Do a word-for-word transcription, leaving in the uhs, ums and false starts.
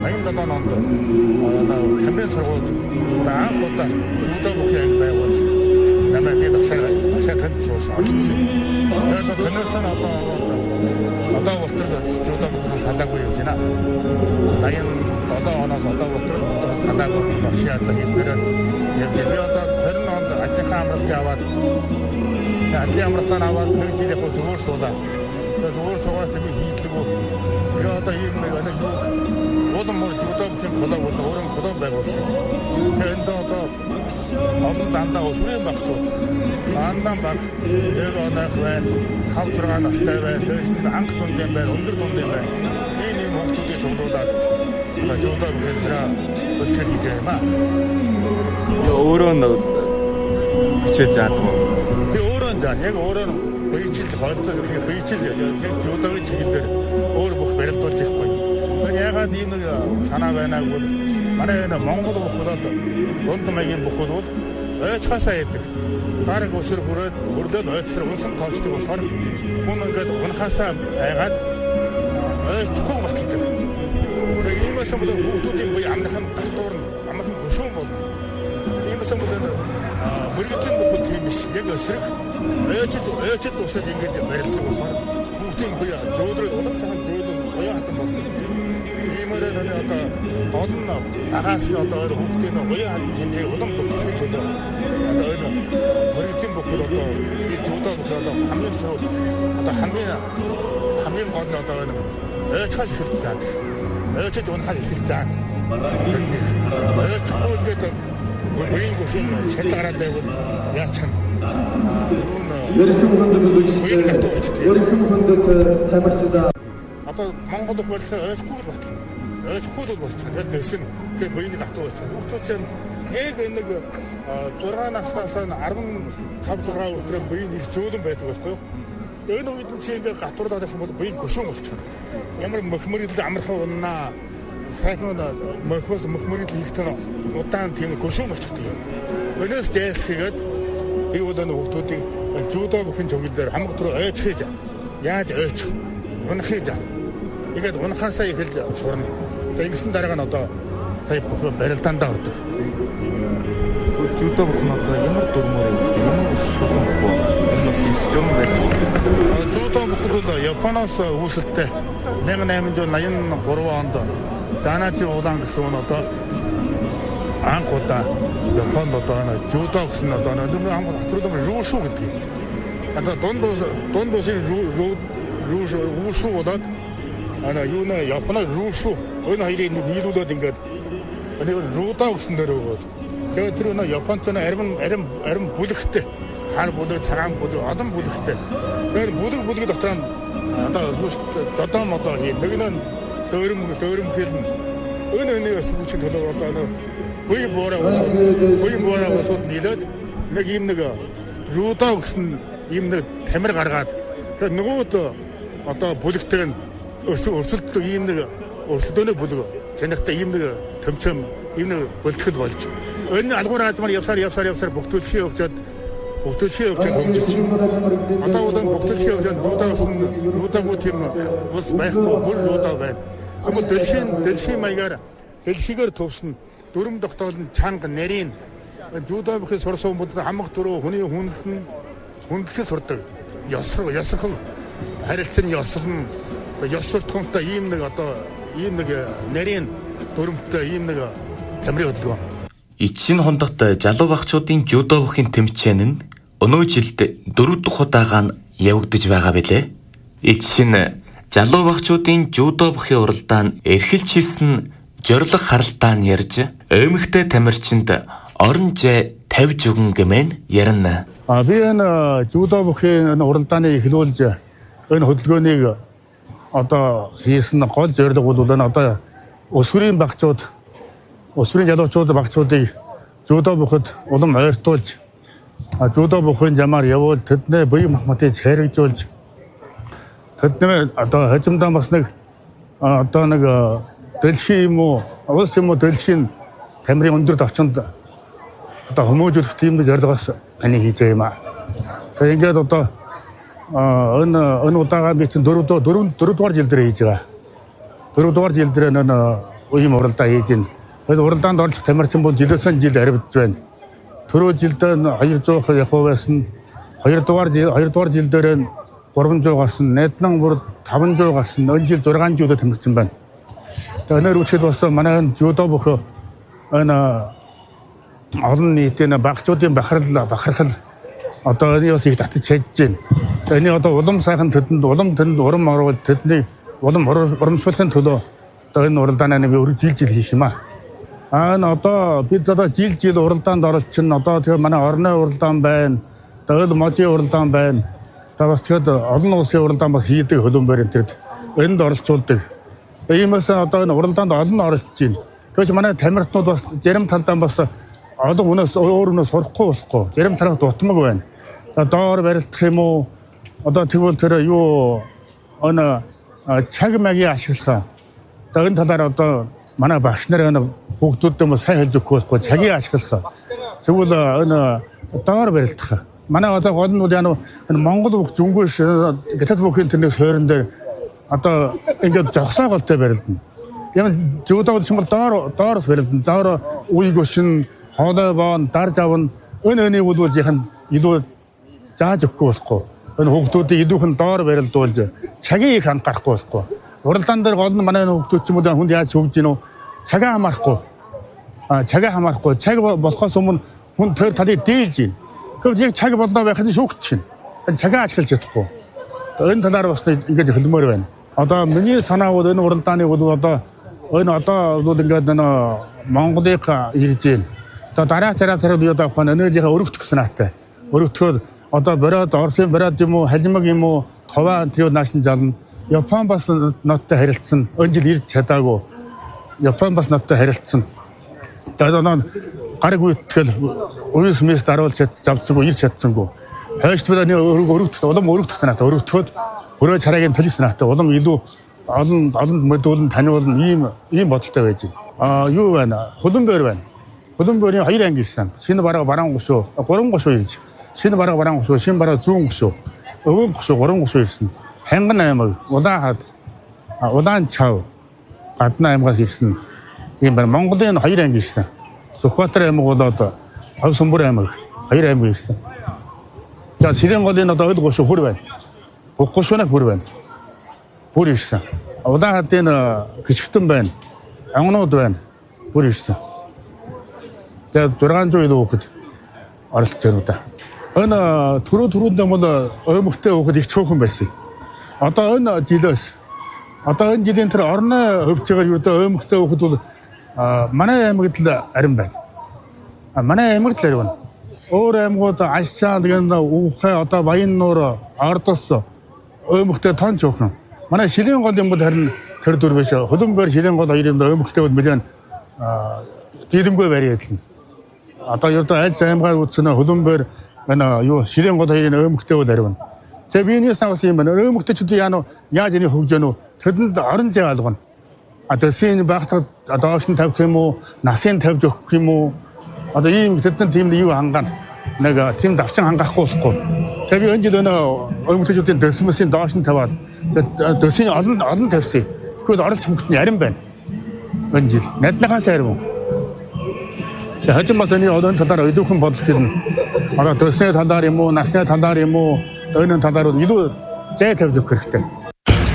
аян далайн онд камбин сургуульд анх удаа жуудаа бүхий анги байгуулж намайг би багшаа багшаа танд суусан очсон. Тэгээд тэнэс нь одоо одоо болтол жуудаа бүхий салаагүй юм байна. аян долоо оноос одоо болтол салаагүй багшаа адлаа хэлбэрээр явж би одоо хорин онд ажлынхаа амралт яваад ажлын амралтаа аваад нэг жил яг зүгээр суулаа. Тэгээд зүгээр суугаад би хийдлгүй. Би одоо ийм нэг нэг юу Олон мөр жуудаа бүхэн холоог өөрөм холоо байгуулсан. Тэгээд одоо олон дандаа өсвөрийн багцууд дандаа баг нэг онох байна, тав зургаан настай байна, дэшин анх дундын байна, өндөр дундын байна. Тийм юм хүмүүсийг цуглуулад одоо жуудаа бүхэн хараа бэлтгэл хийж байгаа юм аа. Өөрөө нь бичиж яадаг уу? Би өөрөө заа яг өөрөө бийчилж хоолцоо бийчилж яг жуудаагийн чиглэлээр өөр бүх барилдуулж ихгүй. Ягаад ийм нэг санаа байнааг бол манай энэ Монгол бүхэлд дунд маягийн бүхэл бол ойчхасаа яадаг. Дараг өсөр хүрээд өрлөд ойцсор унсан тоолчдаг болохоор хүн ингээд унахасаа айгаад ойчгүй баталдаг. Тэгээд иймээс бол хүмүүсийн бие амнахын татвар нь амнахын гүшүүн болно. Иймээс бол мөрөгдлийн бүхэл тийм биш. Яг өсрөх ойчд ойчд тусаж ингэж барилдаг болохоор хүмүүсийн бие зөөдрөг улам сайхан зөөлөн оюун хатан болдог. Иймэрээ нэ одоо олон агаас нь одоо хүмүүсийн оюун хатан тэмдэг улам төвчхийн төлөө одоо энэ мөрөгдлийн бүхэл одоо би жуудаа бүхэл одоо хамгийн төв одоо хамгийн хамгийн гол нь одоо энэ ойчхал хэлж заадаг. Ойчд унахад хэлж заа. Тэдний ойчгүй ингээд буйн гүшин шалтгараад байвал яач юм. Ерөнхий хүндэт ерөнхий хүндэт тамирчдаа одоо Монгол бүхэл ойчгүй болчихно. Ойчгүй бол болчихно. Тэгээд дэсэн тэгээд буйныг автуу болчихно. Хүүхдүүд нь яг нэг зургаан наснаас арван тав зургаан өдрөө буйн их зөөлөн байдаг байхгүй юу? Энэ үед нь чиг гатурлаад их юм бол буйн гүшүүн болчихно. Ямар мөхмөрөд амархан уннаа сайхан мөхмөс мөхмөрөд ихтэн удаан тийм гүшүүн болчихдог юм. Өнөөс жээс хийгээд би бол энэ хүүхдүүдийг жуудаа бүхэн цуглал дээр хамаг түрүү ойч хийж яаж ойч унахыг за. Ингээд унахаасаа эхэлж сурна. Тэгээд ингэсэн дараа нь одоо сая бүхэн барилдаандаа ордог. Жуудаа бүхэн одоо ямар дүрмээр ямар шухан бохоо энэ систем байдаг. Жуудаа бүхэн бол Японоос үүсэлттэй нэг найман аян гурван онд Занажи улаан гэсэн нь одоо анх удаа Японд одоо жуудаа гэсэн одоо нэг хамаг хатрууд рүүшу гэдэг. Одоо дунд дунд усын рүүшу рүүшу болоод ана юу нэ Японоор рүүшу энэ хоёрыг нийлүүлээд ингээд энэ жуудаа гэсэн нэр өгөөд тэгээд тэр нэ Японч нэ арим арим арим бүлэгтэй хар бүлэг цагаан бүлэг олон бүлэгтэй. Тэгээд бүлэг бүлэг дотор нь одоо зодоо модоо хий нэг нь дөөрөм дөөрөм хэлнэ. Өн өнөөс хүчин төлөө одоо бие боороо усууд бие боороо усууд нийлээд нэг юм нэг жуудаа гэсэн юм нэг тамир гаргаад тэгээд нөгөөд одоо бүлэгтэй нь өрсөлдөлт ийм нэг өрсөлдөөний бүлэг зэнэгтэй ийм нэг төмчөм ийм нэг бэлтгэл болж энэ алгуур хаадмаар явсаар явсаар явсаар бүгдүүлшээ өвчөд бүгдүүлшээ өвчөд хөгжиж одоо удаан бүгдүүлшээ өвчөд жуудаа гэсэн жуудаагүй тийм ус байхгүй бүр жуудаа байна. Тэгвэл дэлхийн дэлхийн маягаар дэлхийгээр төвсөн дүрм тогтоолн чанга нарийн жуудаа бүхий сурсан хүмүүс хамаг дөрөв хүний хүнхэн хүндлэхээ сурдаг. Ёсрог ёсрох харилцан ёслон ёсртхонтой ийм нэг одоо ийм нэг нарийн дүрмтэй ийм нэг тамирын хөдөлгөөн. Ичшин хондогт залуу багчуудын жудо бүхийн тэмцээн нь өнөө жилд дөрөв дахь удаага нь явагдаж байгаа билээ. Ичшин залуу багчуудын жудо бүхийн уралдаан эрхэлж хийсэн зориг харалтаа нь ярьж эмэгтэй тамирчинд орон жай тавьж өгөн гэмээр ярина. А би энэ жудо бүхийн уралдааны эхлүүлж энэ хөдөлгөөнийг одоо хийсэн гол зорилго бол энэ одоо өсвөрийн багцууд өсвөрийн залуучууд багцуудыг жудо бүхэд улам ойртуулж жудо бүхийн замаар явуул тэдний бие махбодыг хэрэгжүүлж тэдний одоо хожимдоо бас нэг одоо нэг дэлхийн юм уу улс юм уу дэлхийн тамирын өндөр давчинд одоо хүмүүжүүлэх тийм нэг зорилгоос ани хийж байгаа юм аа. Тэгээ ингээд одоо энэ энэ удаагаа би чинь дөрөв дөрөв дөрөв дугаар жил дээр хийж байгаа. дөрөв дугаар жил дээр энэ ийм уралдаа хийж байна. Тэгэхээр уралдаанд оролцох тамирчин бол жилээс жил арвидж байна. Түрүү жилдээ хоёр зуун явах байсан. Хоёрдугаар жил хоёрдугаар жил дээр нь гурван зуун гарсан. Найднан бүр таван зуун гарсан. Энэ жил зургаан жил тамирчин байна. Тэгээд өнөр үчил бас манай жудо бүх энэ олон нийтийн багцуудын бахархал бахархал одоо энэ бас их татж чадж байна. Энэ одоо улам сайхан төдөнд улам төнд урам оруулж төдний улам урамшуулахын төлөө одоо энэ уралдааны нэг өөр жил жил хийх юм аа. Аа н одоо бид одоо жил жил уралдаанд оролцсон. Одоо тэгээ манай орны уралдаан байна. Тэгээд можийн уралдаан байна. Тавас тэгээд олон улсын уралдаан бас хийдэг хөлбөмбөр энэ төрд энд оролцуулдаг. Иймээс одоо энэ уралдаанд олон оролцож байна. Тэгвэл манай тамирчнууд бас зарим талдаа бас олон хүнээс өөр хүнээс сурахгүй болохгүй. Зарим талаас дутмаг байна. Доор барилдах юм уу? Одоо тэгвэл тэр юу өн цаг магийн ашиглах. Тэгээд энэ талаар одоо манай багш нар энэ хүүхдүүдэд бас сайн хэлж өгөх болохгүй цагийг ашиглах. Тэгвэл энэ доор барилдах. Манай одоо гол нь яа энэ Монгол бүх зүнгүүш гэтэл бүхэн тэрний суурин дээр одоо ингээд жогсоо голтой барилдана. Юм зүудаа ч юм бол доор доороос барилдана. Доор үйгөшин хоолой боон дарж авна. Өн өний бол яхан илүү зааж өгөхгүй болохгүй. Энэ хүүхдүүдийг илүүхэн доор барилдуулж цагийг их анхаарахгүй болохгүй. Уралдаан дээр гол нь манай хүүхдүүд ч юм уу хүнд яаж хөвж гинөө цагаа хамаарахгүй. А цагаа хамаарахгүй. Цаг болохоос өмнө хүн тэр талыг дийлж гин. Гэхдээ яг цаг болноо байх нь шүүгч шин. Цагаа ашиглаж чадахгүй. Энэ талаар бас ингэж хөлмөр байна. Одоо миний санаа бол энэ уралдааны бол одоо энэ одоо бол ингээд энэ Монголыг ирж гин. Одоо дараа цараа цараа бие одоо хань энержигээ өргөдөх санаатай. Өргөдөхөд одоо бороод Орсын бороод юм уу халимаг юм уу товаа тэр наашин зална. Япон бас ноттой харилцсан. Энэ жил ирж чадаагүй. Япон бас ноттой харилцсан. Тэгээд нөө гараг үйтгэл уус мэс даруулж чадсангүй ирж чадсангүй. Хойш бидний өргөдөх улам өргөдөх санаатай. Өргөдөхөд өрөө царайгийн төлөх санаатай. Улам илүү олон олон мэдүүлэн таниулна ийм ийм бодолтой байж байна. Аа юу байна? Хөлбөмбөр байна. Хөлбөмбөрийн хоёр анги ирсэн. Шинэ бараг бараан гушуу, гурван гушуу ирж. Шинэ бараг бараан гушуу, шинэ бараг зүүн гушуу, өвөн гушуу, гурван гушуу ирсэн. Ханган аймаг, Улаанхад, Улаан чав, Гадна аймагаас ирсэн. Ийм байна. Монголын хоёр анги ирсэн. Сүхбаатар аймаг бол одоо Ховсонбор аймаг хоёр аймаг ирсэн. За Сэрэн голын одоо ойл гушуу бүр байна. Бүх гушуунаа бүр байна. Бүр ирсэн. Улаанхадын гिचгтэн байна. Ангнууд байна. Бүр ирсэн. Тэгээд зургаан зуун илүү хөхд оролцож байна да. Энэ түрүү түрүүндээ бол оймогтой хөхд их цөөхөн байсан. Одоо энэ жилээс одоо энэ жилийн тэр орны хөвцөөр юу дэ оймогтой хөхд бол манай аймагт л арин байна. Манай аймагт л арин. Өөр аймагуд Ашаал гэн Уухай одоо Баяннуур Ордос оймогтой тон цөөхөн. Манай Шилийн гол юм бол харин тэр дүр биш. Хөлбөмбөр Шилийн гол хоёр юм оймогтой бол мэдэн дилэмгүй бариад л. Одоо юу да аль аймгаар үзсэн хөлбөмбөр энэ юу Шилийн гол хоёрын оймогтой бол арин. Тэгээ биенээс авсан юм байна. Оймогтойчд яа яаж энийг хөгжөө нөө тэдэнд орон зай алгана. А тэсийн багтад доош нь тавих юм уу, насын тавьж өгөх юм уу? Одоо ийм тэдэнд тийм юу хангана. Нэг тийм давчин хангахгүй болохгүй. Тэгээ би энэ жил өнөө оймогтойчдын дэсмэсийн доош нь таваад дэсийн олон олон тавьсан. Тэгэхэд оролт хөнгөтний арин байна. Энэ жил наднахаас арин. Хажим бас энэ одоо талаар өдөөхэн бодлох юм. Одоо дэсний талаар юм уу, насны талаар юм уу, ойнын талаар илүү зай тавьж өгөх хэрэгтэй.